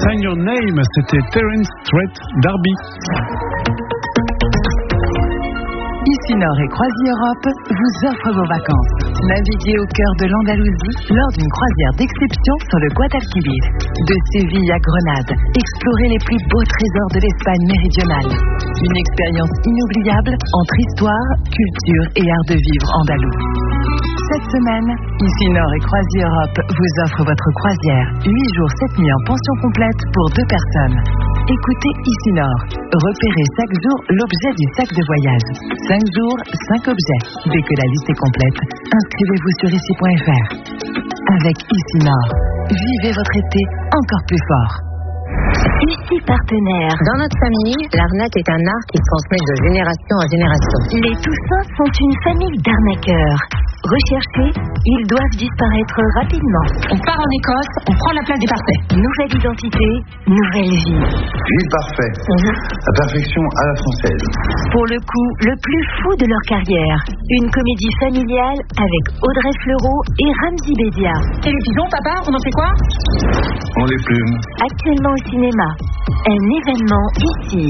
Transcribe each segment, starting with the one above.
Sign Your Name, c'était Terence Trent D'Arby. Ici Nord et CroisiEurope vous offre vos vacances. Naviguez au cœur de l'Andalousie lors d'une croisière d'exception sur le Guadalquivir. De Séville à Grenade, explorez les plus beaux trésors de l'Espagne méridionale. Une expérience inoubliable entre histoire, culture et art de vivre andalou. Cette semaine, Ici Nord et CroisiEurope vous offre votre croisière. 8 jours, 7 nuits en pension complète pour 2 personnes. Écoutez Ici Nord. Repérez chaque jour l'objet du sac de voyage. 5 jours, 5 objets. Dès que la liste est complète, inscrivez-vous sur ici.fr. Avec Ici Nord, vivez votre été encore plus fort. Ici Partenaire. Dans notre famille, l'arnaque est un art qui se transmet de génération en génération. Les Toussins sont une famille d'arnaqueurs. Recherchés, ils doivent disparaître rapidement. On part en Écosse, on prend la place des Parfaits. Nouvelle identité, nouvelle vie. Ville Parfait. La perfection à la française. Pour le coup, le plus fou de leur carrière. Une comédie familiale avec Audrey Fleurot et Ramzy Bedia. Et les pigeons, papa, on en fait quoi? On les plume. Actuellement au cinéma. Un événement ici.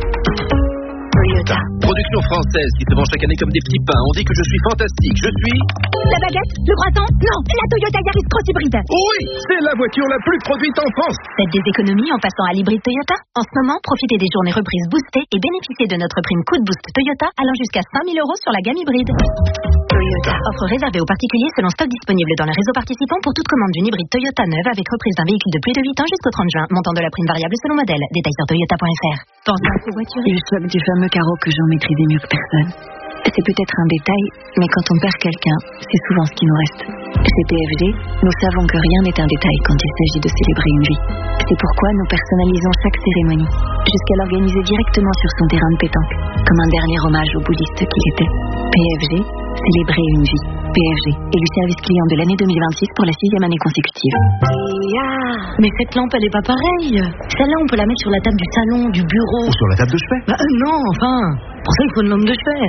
Toyota. Production française qui se vend chaque année comme des petits pains. On dit que je suis fantastique. Je suis... La baguette? Le croissant? Non, la Toyota Yaris Cross Hybride. Oui, c'est la voiture la plus produite en France. Faites des économies en passant à l'hybride Toyota. En ce moment, profitez des journées reprises boostées et bénéficiez de notre prime coup de boost Toyota allant jusqu'à 5 000 € sur la gamme hybride. Toyota. Offre réservée aux particuliers selon stock disponible dans les réseaux participants pour toute commande d'une hybride Toyota neuve avec reprise d'un véhicule de plus de 8 ans jusqu'au 30 juin. Montant de la prime variable selon modèle. Détails sur toyota.fr. Pensez à ces voitures. Le choc du fameux carreau que j'en maîtrisais mieux que personne. C'est peut-être un détail, mais quand on perd quelqu'un, c'est souvent ce qui nous reste. Chez PFG, nous savons que rien n'est un détail quand il s'agit de célébrer une vie. C'est pourquoi nous personnalisons chaque cérémonie, jusqu'à l'organiser directement sur son terrain de pétanque, comme un dernier hommage au bouddhiste qu'il était. PFG, célébrer une vie. PFG, élu service client de l'année 2026 pour la 6e année consécutive. Mais cette lampe, elle est pas pareille. Celle-là, on peut la mettre sur la table du salon, du bureau. Ou sur la table de chevet. Non, enfin. Pour ça, il faut une lampe de chevet.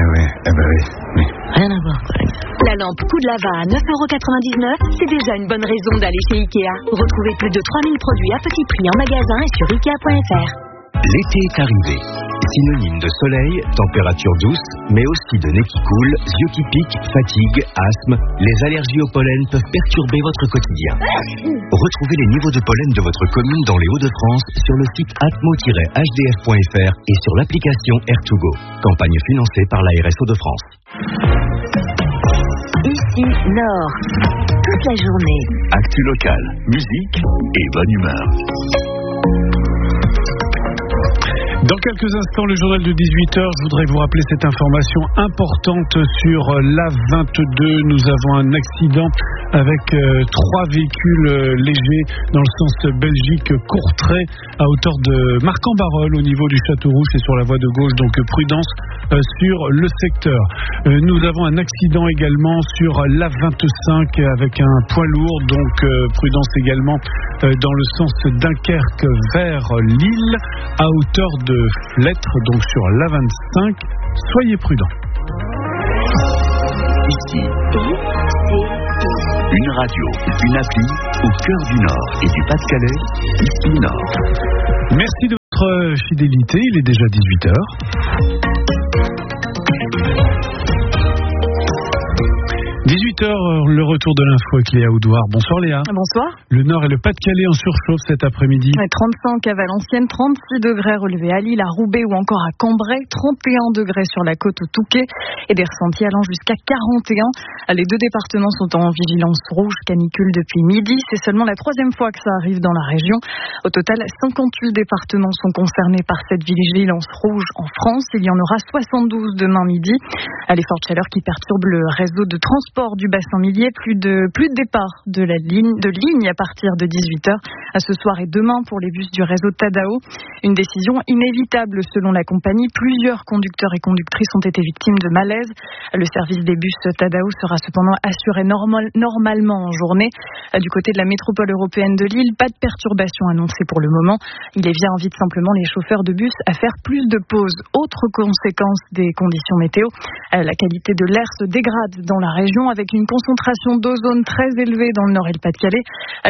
Oui. Rien à voir, quoi. La lampe coup de lava à 9,99 €, c'est déjà une bonne raison d'aller chez Ikea. Retrouvez plus de 3000 produits à petit prix en magasin et sur Ikea.fr. L'été est arrivé. Synonyme de soleil, température douce, mais aussi de nez qui coule, yeux qui piquent, fatigue, asthme. Les allergies au pollen peuvent perturber votre quotidien. Retrouvez les niveaux de pollen de votre commune dans les Hauts-de-France sur le site atmo-hdf.fr et sur l'application Air2Go. Campagne financée par l'ARS Hauts-de-France. Ici Nord. Toute la journée. Actu local, musique et bonne humeur. Dans quelques instants, le journal de 18h, je voudrais vous rappeler cette information importante sur l'A22. Nous avons un accident avec 3 véhicules légers dans le sens Belgique-Courtrai à hauteur de Marc-en-Barœul au niveau du Château Rouge et sur la voie de gauche, donc prudence sur le secteur. Nous avons un accident également sur l'A25 avec un poids lourd, donc prudence également dans le sens Dunkerque vers Lille à hauteur de Flettre, donc sur l'A25. Soyez prudents. Ici, une radio, une appli au cœur du Nord et du Pas-de-Calais, Ici Nord. Merci de votre fidélité, il est déjà 18h. 18h, le retour de l'info avec Léa Oudouard. Bonsoir Léa. Bonsoir. Le Nord et le Pas-de-Calais en surchauffe cet après-midi. 35 à Valenciennes, 36 degrés relevés à Lille, à Roubaix ou encore à Cambrai, 31 degrés sur la côte au Touquet et des ressentis allant jusqu'à 41. Les 2 départements sont en vigilance rouge canicule depuis midi. C'est seulement la 3e fois que ça arrive dans la région. Au total, 58 départements sont concernés par cette vigilance rouge en France. Il y en aura 72 demain midi. Les fortes chaleurs qui perturbent le réseau de transport du bassin millier, plus de départ de ligne à partir de 18h ce soir et demain pour les bus du réseau Tadao. Une décision inévitable selon la compagnie. Plusieurs conducteurs et conductrices ont été victimes de malaise. Le service des bus Tadao sera cependant assuré normalement en journée. Du côté de la métropole européenne de Lille, pas de perturbation annoncée pour le moment. Il invite simplement les chauffeurs de bus à faire plus de pauses. Autre conséquence des conditions météo, la qualité de l'air se dégrade dans la région avec une concentration d'ozone très élevée dans le Nord et le Pas-de-Calais.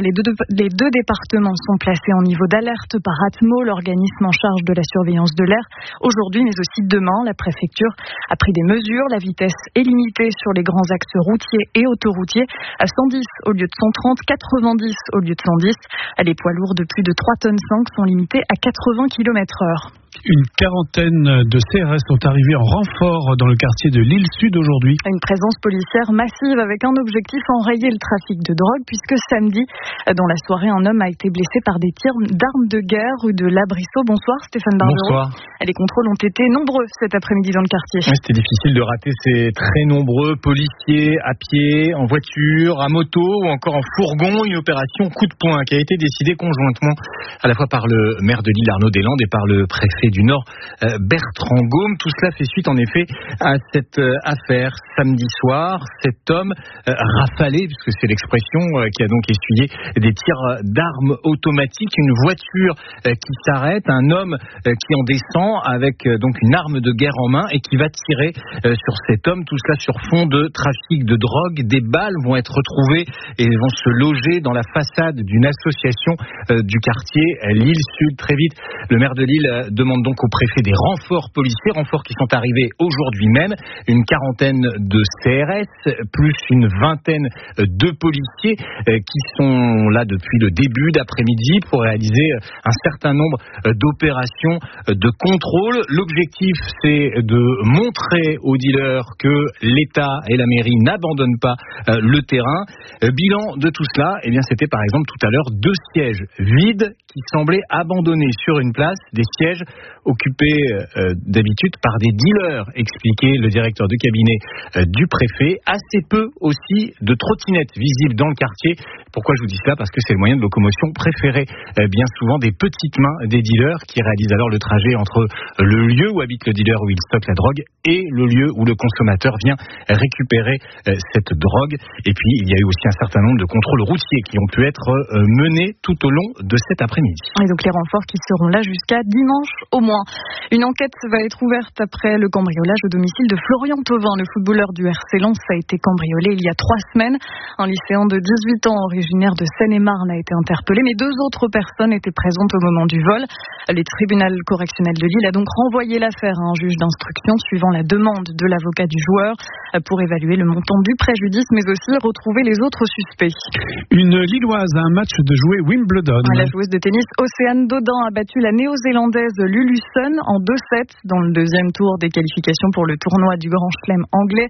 Les deux départements sont placés en niveau d'alerte par Atmo, l'organisme en charge de la surveillance de l'air. Aujourd'hui, mais aussi demain, la préfecture a pris des mesures. La vitesse est limitée sur les grands axes routiers et autoroutiers à 110 au lieu de 130, 90 au lieu de 110. Les poids lourds de plus de 3,5 tonnes sont limités à 80 km/h. Une quarantaine de CRS sont arrivés en renfort dans le quartier de Lille Sud aujourd'hui. Une présence policière massive avec un objectif, enrayer le trafic de drogue, puisque samedi, dans la soirée, un homme a été blessé par des tirs d'armes de guerre rue de Labrisseau. Bonsoir Stéphane Barbereau. Bonsoir. Les contrôles ont été nombreux cet après-midi dans le quartier. C'était difficile de rater ces très nombreux policiers à pied, en voiture, à moto ou encore en fourgon. Une opération coup de poing qui a été décidée conjointement à la fois par le maire de Lille, Arnaud Deslandes, et par le préfet du Nord, Bertrand Gaume. Tout cela fait suite en effet à cette affaire samedi soir. Cet homme rafalé, puisque c'est l'expression, qui a donc essuyé des tirs d'armes automatiques, une voiture qui s'arrête, un homme qui en descend avec donc une arme de guerre en main et qui va tirer sur cet homme. Tout cela sur fond de trafic de drogue. Des balles vont être retrouvées et vont se loger dans la façade d'une association du quartier Lille Sud. Très vite, le maire de Lille demande donc au préfet des renforts policiers, renforts qui sont arrivés aujourd'hui même, une quarantaine de CRS, plus une vingtaine de policiers qui sont là depuis le début d'après-midi pour réaliser un certain nombre d'opérations de contrôle. L'objectif, c'est de montrer aux dealers que l'État et la mairie n'abandonnent pas le terrain. Bilan de tout cela, eh bien, c'était par exemple tout à l'heure 2 sièges vides qui semblaient abandonnés sur une place, des sièges occupés d'habitude par des dealers, expliquait le directeur de cabinet du préfet. Assez peu aussi de trottinettes visibles dans le quartier. Pourquoi je vous dis cela ? Parce que c'est le moyen de locomotion préféré bien souvent des petites mains des dealers qui réalisent alors le trajet entre le lieu où habite le dealer où il stocke la drogue et le lieu où le consommateur vient récupérer cette drogue. Et puis il y a eu aussi un certain nombre de contrôles routiers qui ont pu être menés tout au long de cet après-midi. Et donc les renforts qui seront là jusqu'à dimanche au moins. Une enquête va être ouverte après le cambriolage au domicile de Florian Thauvin, le footballeur du RC Lens, a été cambriolé il y a 3 semaines. Un lycéen de 18 ans originaire de Seine-et-Marne a été interpellé, mais 2 autres personnes étaient présentes au moment du vol. Le tribunal correctionnel de Lille a donc renvoyé l'affaire à un juge d'instruction suivant la demande de l'avocat du joueur pour évaluer le montant du préjudice, mais aussi retrouver les autres suspects. Une Lilloise a un match de jouer Wimbledon. La joueuse de tennis Océane Dodin a battu la néo-zélandaise Lulu Sun en 2-7 dans le 2e tour des qualifications pour le tournoi du Grand Chelem anglais.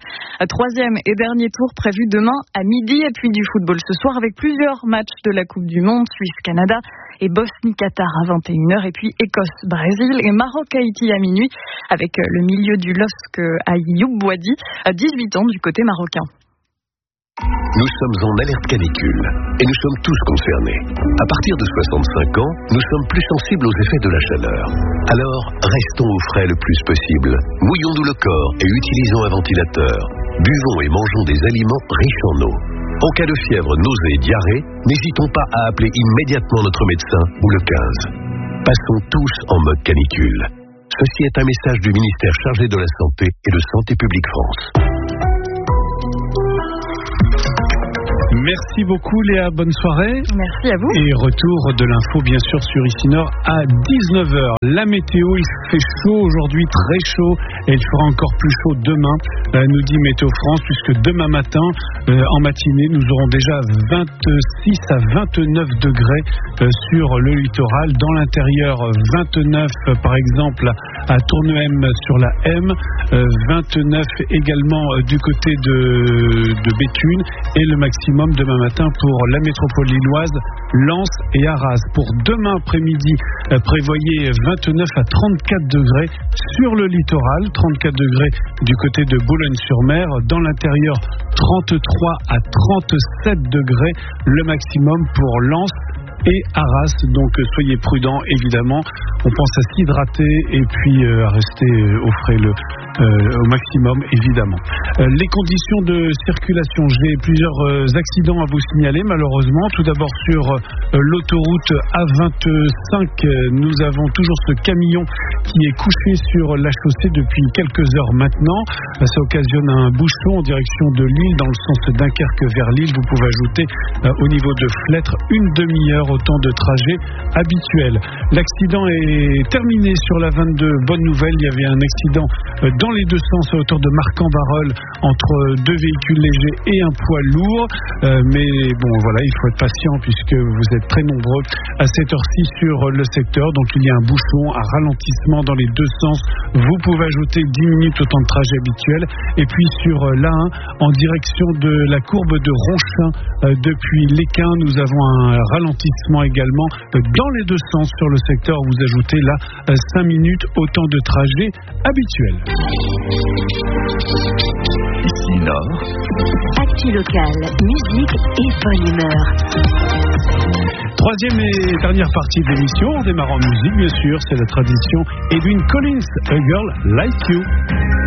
3e et dernier tour prévu demain à midi. Et puis du football ce soir avec plusieurs matchs de la Coupe du Monde, Suisse-Canada et Bosnie-Qatar à 21h. Et puis Écosse-Brésil et Maroc-Haïti à minuit avec le milieu du LOSC Ayoub Boadi, 18 ans du côté marocain. Nous sommes en alerte canicule et nous sommes tous concernés. À partir de 65 ans, nous sommes plus sensibles aux effets de la chaleur. Alors, restons au frais le plus possible. Mouillons-nous le corps et utilisons un ventilateur. Buvons et mangeons des aliments riches en eau. En cas de fièvre, nausée et diarrhée, n'hésitons pas à appeler immédiatement notre médecin ou le 15. Passons tous en mode canicule. Ceci est un message du ministère chargé de la Santé et de Santé publique France. Merci beaucoup Léa, bonne soirée. Merci à vous. Et retour de l'info bien sûr sur Ici Nord à 19h. La météo, il fait chaud aujourd'hui, très chaud, et il fera encore plus chaud demain, nous dit Météo France, puisque demain matin, en matinée, nous aurons déjà 26 à 29 degrés sur le littoral. Dans l'intérieur, 29 par exemple à Tournehem sur la M, 29 également du côté de Béthune, et le maximum demain matin pour la métropole lilloise, Lens et Arras. Pour demain après-midi, prévoyez 29 à 34 degrés sur le littoral, 34 degrés du côté de Boulogne-sur-Mer. Dans l'intérieur, 33 à 37 degrés, le maximum pour Lens et Arras. Donc soyez prudents, évidemment. On pense à s'hydrater et puis à rester au frais au maximum, évidemment. Les conditions de circulation, j'ai plusieurs accidents à vous signaler, malheureusement. Tout d'abord sur l'autoroute A25, nous avons toujours ce camion qui est couché sur la chaussée depuis quelques heures maintenant. Ça occasionne un bouchon en direction de Lille, dans le sens Dunkerque vers Lille. Vous pouvez ajouter au niveau de Flêtre une demi-heure au temps de trajet habituel. L'accident est terminé sur la 22. Bonne nouvelle, il y avait un accident dans les deux sens à hauteur de Marcan-Barœul entre deux véhicules légers et un poids lourd. Mais bon, voilà, il faut être patient puisque vous êtes très nombreux à cette heure-ci sur le secteur. Donc il y a un bouchon, un ralentissement dans les deux sens. Vous pouvez ajouter 10 minutes au temps de trajet habituel. Et puis sur l'A1, en direction de la courbe de Ronchin, depuis l'Équin, nous avons un ralentissement également dans les deux sens sur le secteur. Vous ajoutez là 5 minutes au temps de trajet habituel. Ici Nord. Actu locale, musique et bonne humeur. Troisième et dernière partie de l'émission, on démarre en musique bien sûr, c'est la tradition. Edwyn Collins, A Girl Like You.